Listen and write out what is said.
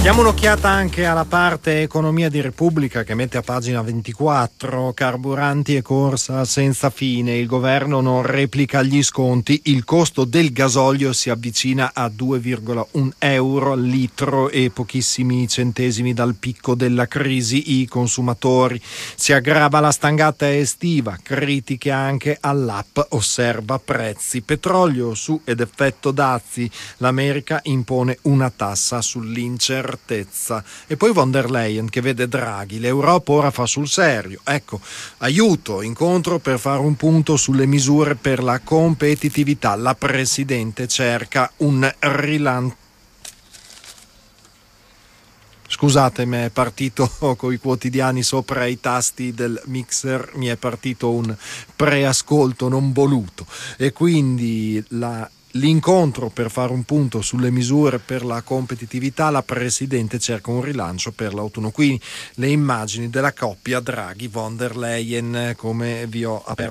Diamo un'occhiata anche alla parte economia di Repubblica che mette a pagina 24: carburanti e corsa senza fine, il governo non replica gli sconti, il costo del gasolio si avvicina a 2,1 euro al litro e pochissimi centesimi dal picco della crisi. I consumatori, si aggrava la stangata estiva, critiche anche all'app Osserva Prezzi. Petrolio su ed effetto dazi, l'America impone una tassa sull'incertezza. E poi von der Leyen che vede Draghi, l'Europa ora fa sul serio, ecco, aiuto, incontro per fare un punto sulle misure per la competitività, la Presidente cerca un rilancio. Scusate, mi è partito coi quotidiani sopra i tasti del mixer, mi è partito un preascolto non voluto e quindi l'incontro per fare un punto sulle misure per la competitività, la Presidente cerca un rilancio per l'autunno. Qui le immagini della coppia Draghi-von der Leyen, come vi ho aperto